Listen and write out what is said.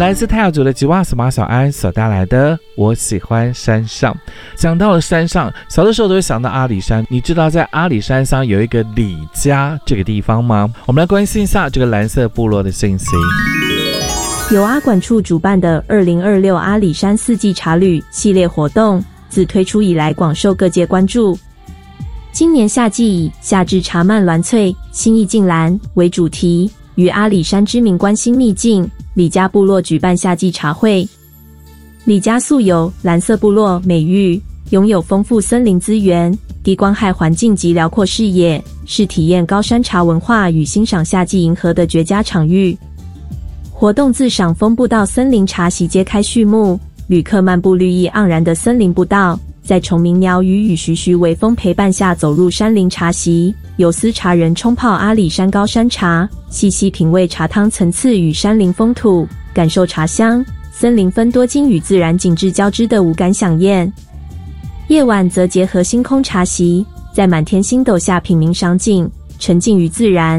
来自泰雅族的吉瓦索马小安所带来的我喜欢山上。讲到了山上，小的时候都会想到阿里山，你知道在阿里山上有一个李家这个地方吗？我们来关心一下这个蓝色部落的信息。 由阿管处主办的2026阿里山四季茶旅系列活动自推出以来广受各界关注。今年夏季以夏至茶漫峦翠心意境蓝为主题，于阿里山知名观星秘境李家部落举办夏季茶会。李家素有蓝色部落美誉，拥有丰富森林资源、低光害环境及辽阔视野，是体验高山茶文化与欣赏夏季银河的绝佳场域。活动自赏枫步道森林茶席揭开序幕，旅客漫步绿意盎然的森林步道，在虫鸣鸟语与徐徐微风陪伴下走入山林茶席，由司茶人冲泡阿里山高山茶，细细品味茶汤层次与山林风土，感受茶香、森林芬多精与自然景致交织的五感飨宴。夜晚则结合星空茶席，在满天星斗下品茗赏景，沉浸于自然。